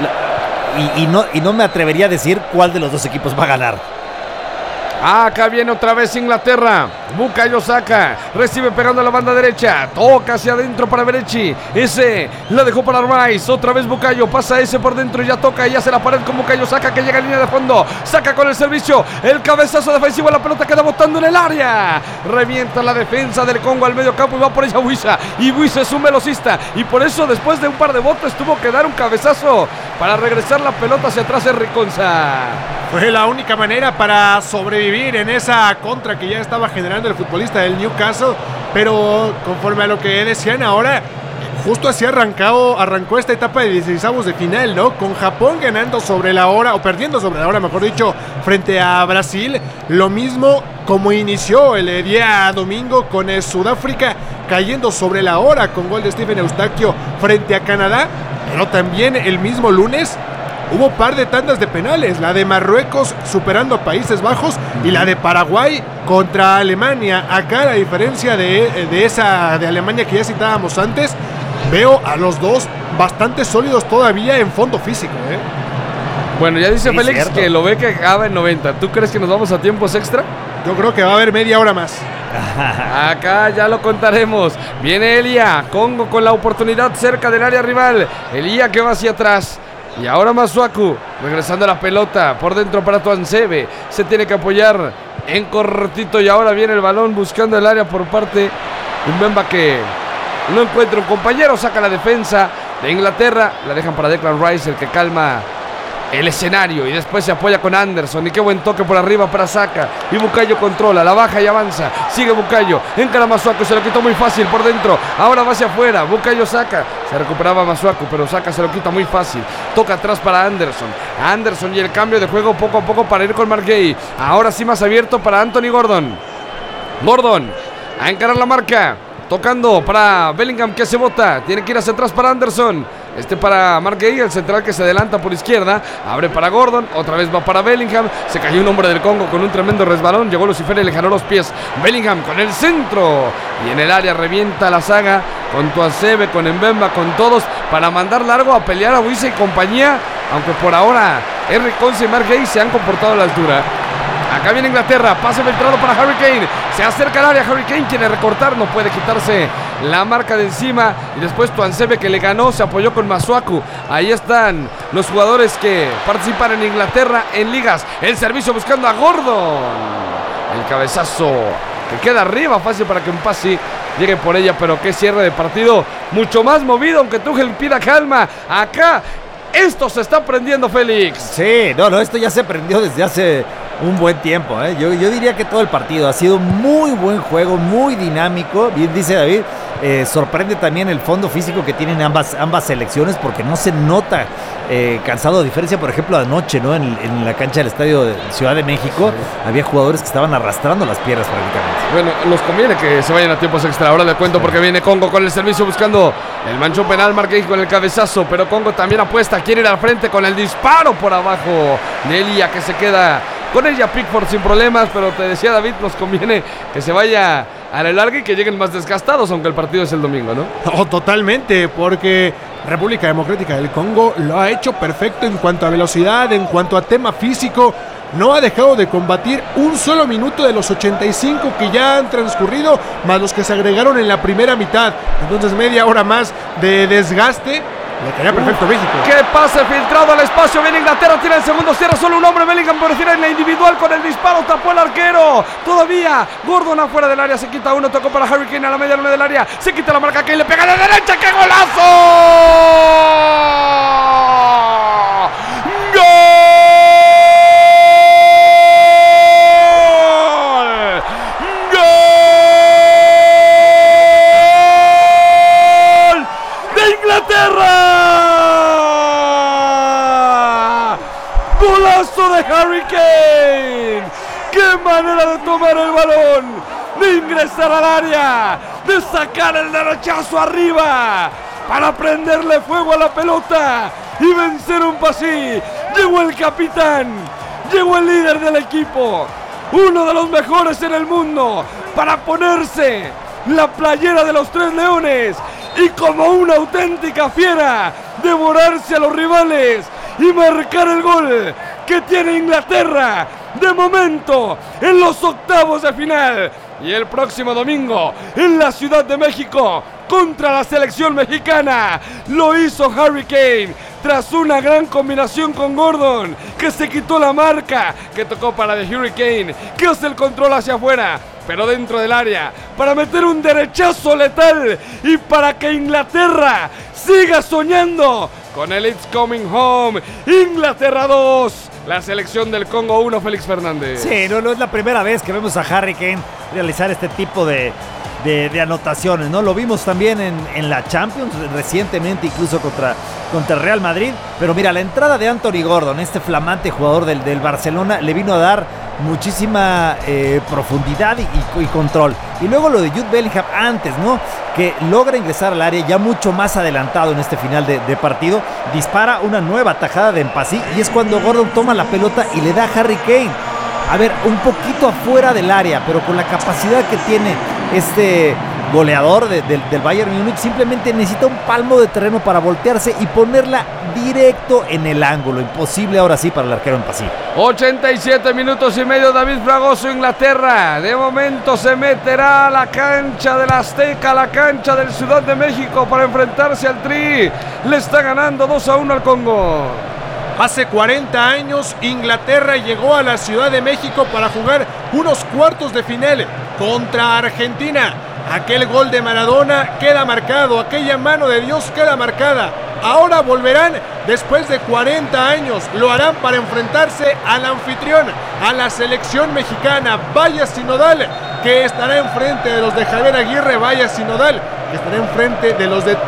Y, y, no, y no me atrevería a decir cuál de los dos equipos va a ganar. Acá viene otra vez Inglaterra. Bukayo Saka recibe pegando a la banda derecha. Toca hacia adentro para Berechi. Ese la dejó para Rice. Otra vez Bukayo. Pasa ese por dentro y ya toca y hace la pared con Bukayo Saka que llega a línea de fondo. Saca con el servicio. El cabezazo defensivo. La pelota queda botando en el área. Revienta la defensa del Congo al medio campo y va por ella Buisa. Y Buisa es un velocista. Y por eso después de un par de botes tuvo que dar un cabezazo para regresar la pelota hacia atrás en Riconza. Fue la única manera para sobrevivir en esa contra que ya estaba generando el futbolista del Newcastle, pero conforme a lo que decían ahora, justo así arrancado, arrancó esta etapa de dieciseisavos de final, ¿no? Con Japón ganando sobre la hora, o perdiendo sobre la hora, mejor dicho, frente a Brasil. Lo mismo como inició el día domingo con el Sudáfrica cayendo sobre la hora con gol de Stephen Eustaquio frente a Canadá, pero también el mismo lunes hubo par de tandas de penales, la de Marruecos superando a Países Bajos y la de Paraguay contra Alemania. Acá, la diferencia de, de esa de Alemania que ya citábamos antes, veo a los dos bastante sólidos todavía en fondo físico, ¿eh? Bueno, ya dice Sí, Félix cierto. que lo ve que acaba en noventa. ¿Tú crees que nos vamos a tiempos extra? Yo creo que va a haber media hora más. Acá ya lo contaremos. Viene Elia, Congo con la oportunidad cerca del área rival. Elia que va hacia atrás. Y ahora Masuaku, regresando a la pelota, por dentro para Tuansebe. Se tiene que apoyar en cortito y ahora viene el balón buscando el área por parte de Mbemba que no encuentra un compañero. Saca la defensa de Inglaterra, la dejan para Declan Rice, el que calma el escenario y después se apoya con Anderson. Y qué buen toque por arriba para Saka. Y Bukayo controla, la baja y avanza. Sigue Bukayo, encara Masuaku, se lo quitó muy fácil por dentro. Ahora va hacia afuera, Bukayo Saka. Se recuperaba Masuaku, pero Saka se lo quita muy fácil. Toca atrás para Anderson. Anderson y el cambio de juego poco a poco para ir con Mark Gay. Ahora sí más abierto para Anthony Gordon. Gordon a encarar la marca. Tocando para Bellingham que se bota. Tiene que ir hacia atrás para Anderson. Este para Mark Gay, el central que se adelanta por izquierda. Abre para Gordon, otra vez va para Bellingham. Se cayó un hombre del Congo con un tremendo resbalón. Llegó Lucifer y le jaló los pies. Bellingham con el centro. Y en el área revienta la saga. Con Tuansebe, con Mbemba, con todos. Para mandar largo a pelear a Wise y compañía. Aunque por ahora Henry Conce y Mark Gay se han comportado a la altura. Acá viene Inglaterra, pase filtrado para Harry Kane. Se acerca al área, Harry Kane quiere recortar, no puede quitarse la marca de encima. Y después Tuansebe que le ganó, se apoyó con Masuaku. Ahí están los jugadores que participan en Inglaterra en ligas. El servicio buscando a Gordon. El cabezazo que queda arriba, fácil para que un pase llegue por ella. Pero qué cierre de partido, mucho más movido, aunque Tuchel pida calma. Acá esto se está prendiendo, Félix. Sí, no, no, esto ya se prendió desde hace un buen tiempo, ¿eh? yo, yo diría que todo el partido ha sido muy buen juego, muy dinámico. Bien dice David, eh, sorprende también el fondo físico que tienen ambas, ambas selecciones, porque no se nota eh, cansado, a diferencia, por ejemplo, anoche, ¿no? En, en la cancha del Estadio de Ciudad de México, sí. Había jugadores que estaban arrastrando las piernas prácticamente. Bueno, nos conviene que se vayan a tiempos extra. Ahora le cuento, sí. Porque viene Congo con el servicio buscando el manchón penal, Mark Gay con el cabezazo, pero Congo también apuesta, quiere ir al frente con el disparo por abajo de Elia, que se queda con ella Pickford sin problemas. Pero te decía David, nos conviene que se vaya a la larga y que lleguen más desgastados, aunque el partido es el domingo, ¿no? Oh, totalmente, porque República Democrática del Congo lo ha hecho perfecto en cuanto a velocidad, en cuanto a tema físico. No ha dejado de combatir un solo minuto de los ochenta y cinco que ya han transcurrido, más los que se agregaron en la primera mitad. Entonces media hora más de desgaste. Le quedaría perfecto México. ¡Qué pase filtrado al espacio! Viene Inglaterra, tiene el segundo, cierra solo un hombre. Bellingham prefiere en la individual con el disparo, tapó el arquero. Todavía Gordon afuera del área, se quita uno, tocó para Harry Kane a la media luna del área. Se quita la marca, Kane le pega de derecha. ¡Qué golazo! ¡Gol! ¡Gol! ¡De Inglaterra! ¡Golazo de Harry Kane! ¡Qué manera de tomar el balón! De ingresar al área, de sacar el derechazo arriba para prenderle fuego a la pelota y vencer un pasí. Llegó el capitán, llegó el líder del equipo, uno de los mejores en el mundo, para ponerse la playera de los Tres Leones y como una auténtica fiera devorarse a los rivales y marcar el gol que tiene Inglaterra de momento en los octavos de final. Y el próximo domingo en la Ciudad de México contra la selección mexicana lo hizo Harry Kane tras una gran combinación con Gordon, que se quitó la marca, que tocó para The Hurricane, que hace el control hacia afuera, pero dentro del área, para meter un derechazo letal y para que Inglaterra siga soñando con el It's Coming Home. Inglaterra dos, la selección del Congo uno, Félix Fernández. Sí, no, no es la primera vez que vemos a Harry Kane realizar este tipo de, de, de anotaciones, ¿no? Lo vimos también en, en la Champions recientemente, incluso contra, contra el Real Madrid. Pero mira, la entrada de Anthony Gordon, este flamante jugador del, del Barcelona, le vino a dar muchísima eh, profundidad y, y, y control. Y luego lo de Jude Bellingham antes, ¿no? Que logra ingresar al área ya mucho más adelantado en este final de, de partido. Dispara una nueva tajada de Empasí y es cuando Gordon toma la pelota y le da a Harry Kane. A ver, un poquito afuera del área, pero con la capacidad que tiene este goleador de, de, del Bayern Múnich, simplemente necesita un palmo de terreno para voltearse y ponerla directo en el ángulo. Imposible ahora sí para el arquero en Pasí. ochenta y siete minutos y medio, David Fragoso, Inglaterra. De momento se meterá a la cancha del Azteca, a la cancha del Ciudad de México para enfrentarse al Tri. Le está ganando dos a uno al Congo. Hace cuarenta años Inglaterra llegó a la Ciudad de México para jugar unos cuartos de final contra Argentina. Aquel gol de Maradona queda marcado, aquella mano de Dios queda marcada. Ahora volverán después de cuarenta años, lo harán para enfrentarse al anfitrión, a la selección mexicana. Vaya sinodal que estará enfrente de los de Javier Aguirre, vaya sinodal que estará enfrente de los de